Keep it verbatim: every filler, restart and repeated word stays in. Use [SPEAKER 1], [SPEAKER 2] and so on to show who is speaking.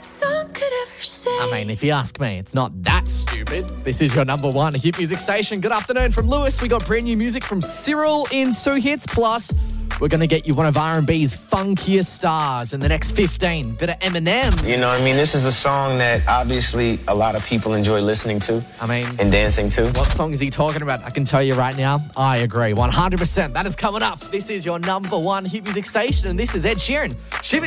[SPEAKER 1] that song could ever say.
[SPEAKER 2] I mean, if you ask me, it's not that stupid. This is your number one hit music station. Good afternoon from Lewis. We got brand new music from Cyril in two hits. Plus, we're going to get you one of R and B's funkiest stars in the next fifteen. Bit of Eminem.
[SPEAKER 3] You know what I mean? This is a song that obviously a lot of people enjoy listening to.
[SPEAKER 2] I mean,
[SPEAKER 3] and dancing to.
[SPEAKER 2] What song is he talking about? I can tell you right now, I agree. one hundred percent. That is coming up. This is your number one hit music station, and this is Ed Sheeran. Shiv-